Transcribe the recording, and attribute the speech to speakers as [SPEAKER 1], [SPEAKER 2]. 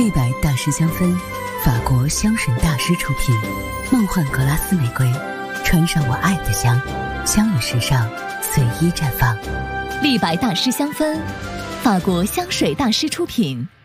[SPEAKER 1] 立白大师香氛，法国香水大师出品，梦幻格拉斯玫瑰，穿上我爱的香，香与时尚随意绽放。
[SPEAKER 2] 立白大师香氛，法国香水大师出品。